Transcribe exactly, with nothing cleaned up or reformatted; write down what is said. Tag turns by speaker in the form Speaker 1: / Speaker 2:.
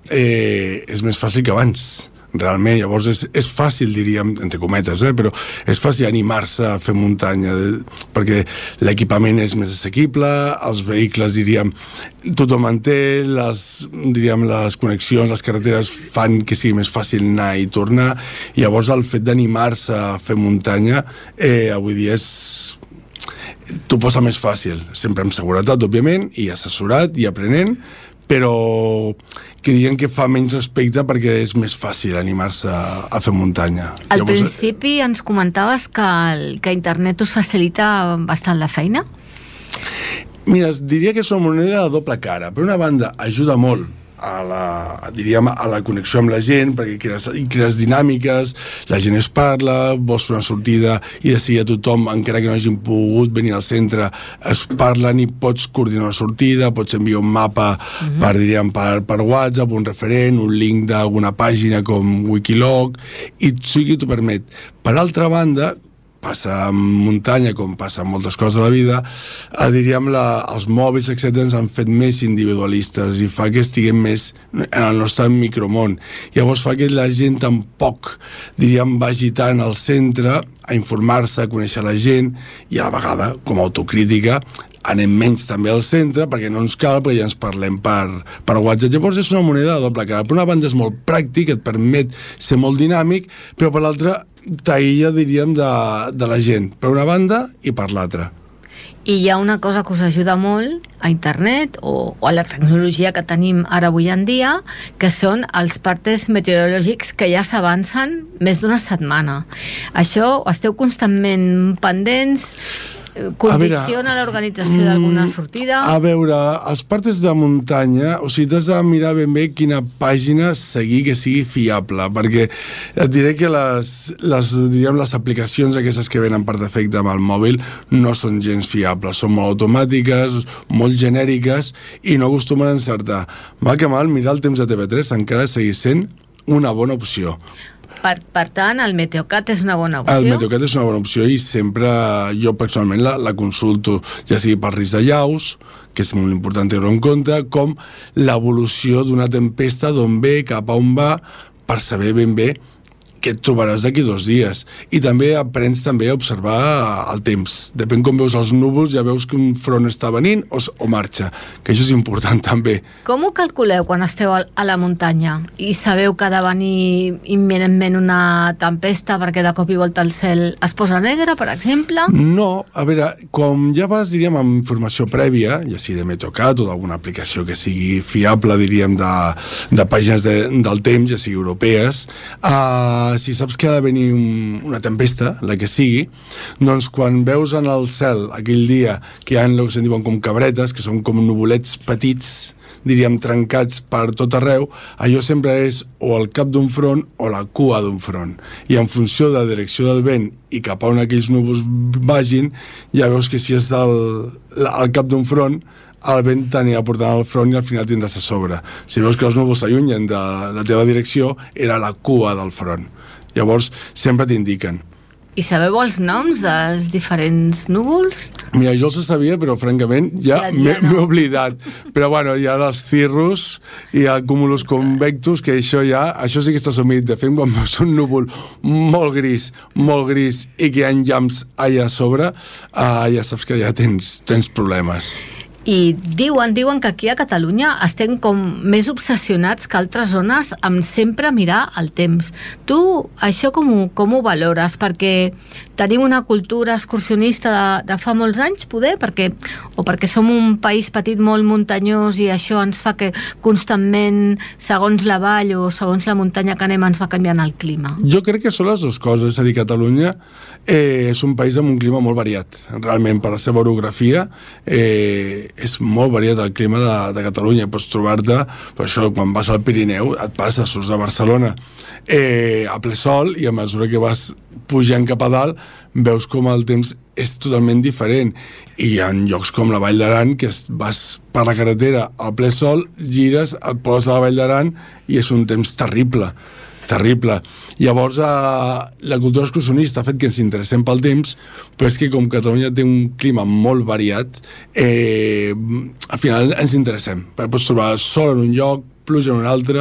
Speaker 1: eh, és més fàcil que abans. Realment, llavors és, és fàcil, diríem, entre cometes, eh? Però és fàcil animar-se a fer muntanya, perquè l'equipament és més assequible, els vehicles, diríem, tothom en té, les, diríem, les connexions, les carreteres fan que sigui més fàcil anar i tornar, i llavors el fet d'animar-se a fer muntanya, eh, avui dia és... t'ho posa més fàcil, sempre amb seguretat, òbviament, i assessorat, i aprenent, però que diuen que fa menys respecte perquè és més fàcil animar-se a, a fer muntanya.
Speaker 2: Al
Speaker 1: Llavors,
Speaker 2: principi ens comentaves que, el, que internet us facilita bastant la feina?
Speaker 1: Mira, diria que és una moneda de doble cara. Per una banda, ajuda molt a la, diríem, a la connexió amb la gent, perquè crees, crees dinàmiques, la gent es parla, vols fer una sortida i de seguida tothom, encara que no hagin pogut venir al centre, es parlen i pots coordinar una sortida, pots enviar un mapa uh-huh. per, diríem, per, per WhatsApp, un referent, un link d'alguna pàgina com Wikiloc, i sigui t'ho permet. Per altra banda, passa en muntanya, com passa en moltes coses de la vida, eh, diríem, la, els mòbils, etcètera, ens han fet més individualistes i fa que estiguem més en el nostre micromón. Llavors fa que la gent tampoc, diríem, vagi tant al centre a informar-se, a conèixer la gent, i a la vegada, com a autocrítica, anem menys també al centre perquè no ens cal, perquè ja ens parlem per, per WhatsApp. Llavors és una moneda de doble cara. Per una banda és molt pràctic, et permet ser molt dinàmic, però per l'altra t'aïlla, diríem, de, de la gent, per una banda i per l'altra.
Speaker 2: I hi ha una cosa que us ajuda molt a internet o, o a la tecnologia que tenim ara avui en dia, que són els partes meteorològics que ja s'avancen més d'una setmana. Això, esteu constantment pendents? Condiciona veure, l'organització d'alguna sortida?
Speaker 1: A veure, els partes de muntanya, o sigui, t'has de mirar ben bé quina pàgina seguir que sigui fiable, perquè et diré que les, les, diríem, les aplicacions aquestes que venen per defecte amb el mòbil no són gens fiables, són molt automàtiques, molt genèriques i no acostumen a encertar. Mal que mal, mirar el temps de T V tres encara segueix sent una bona opció.
Speaker 2: Per, per tant, el Meteocat és una bona opció?
Speaker 1: El Meteocat és una bona opció i sempre jo personalment la, la consulto, ja sigui per risc de llaus, que és molt important tenir-ho en compte, com l'evolució d'una tempesta, d'on ve, cap a on va, per saber ben bé què et trobaràs d'aquí dos dies. I també aprens també a observar el temps. Depèn com veus els núvols, ja veus que un front està venint o, o marxa, que això és important també.
Speaker 2: Com ho calculeu quan esteu a la muntanya i sabeu que ha de venir imminentment una tempesta perquè de cop i volta el cel es posa negre, per exemple?
Speaker 1: No, a veure, com ja vas, diríem, amb informació prèvia, ja sigui de Meteocat o d'alguna aplicació que sigui fiable, diríem, de, de pàgines de, del temps, ja sigui europees, uh, si saps que ha de venir un, una tempesta, la que sigui, doncs quan veus en el cel aquell dia que hi ha el que se'n diuen com cabretes, que són com nuvolets petits, diríem trencats per tot arreu, allò sempre és o el cap d'un front o la cua d'un front. I en funció de la direcció del vent i cap a on aquells núvols vagin, ja veus que si és el, el cap d'un front, el vent t'anirà portant al front i al final tindràs a sobre. Si veus que els núvols s'allunyen de la teva direcció, era la cua del front. Llavors, sempre t'indiquen.
Speaker 2: I sabeu els noms dels diferents núvols?
Speaker 1: Mira, jo els sabia, però francament ja, ja m'he no. oblidat. Però bueno, hi ha els cirrus i el cumulus convectus, que això ja, això sí que està assumit. De fet, quan veus un núvol molt gris, molt gris, i que hi ha llamps allà a sobre, uh, ja saps que ja tens, tens problemes.
Speaker 2: I diuen, diuen que aquí a Catalunya estem com més obsessionats que altres zones amb sempre mirar el temps. Tu això com ho, com ho valores? Perquè tenim una cultura excursionista de, de fa molts anys, poder? Perquè, o perquè som un país petit molt muntanyós i això ens fa que constantment, segons la vall o segons la muntanya que anem, ens va canviant el clima?
Speaker 1: Jo crec que són les dues coses. És a dir, Catalunya eh, és un país amb un clima molt variat. Realment, per la seva orografia, eh, és molt variat el clima de, de Catalunya. Pots trobar-te, per això, quan vas al Pirineu, et passes, surts de Barcelona eh, a ple sol, i a mesura que vas pujant cap a dalt, veus com el temps és totalment diferent. I hi ha llocs com la Vall d'Aran, que vas per la carretera a ple sol, gires, et poses a la Vall d'Aran i és un temps terrible. Terrible. Llavors, eh, la cultura excursionista ha fet que ens interessem pel temps, però és que com Catalunya té un clima molt variat, eh, al final ens interessem. Pots trobar sol en un lloc, pluja en un altre,